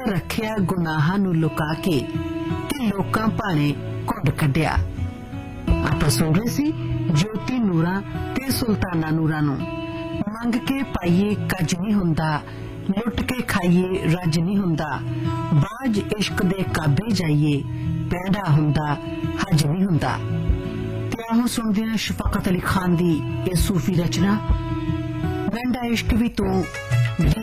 रखिया गुनाहां नूं लुका के ते लोकां भाणे घुंड कढिया। आपां सुण रहे सी ज्योति नूरां ते सुल्ताना नूरां नूं। मंग के पाईए कज नहीं हुंदा, लुट के खाईए रज नहीं हुंदा, बाज इश्क दे काबे जाइए पैंडा हुंदा हज नहीं हुंदा। ते आहो सुणदे हां शफकत अली खान दी इह सूफी रचना। गंढा इश्क भी तू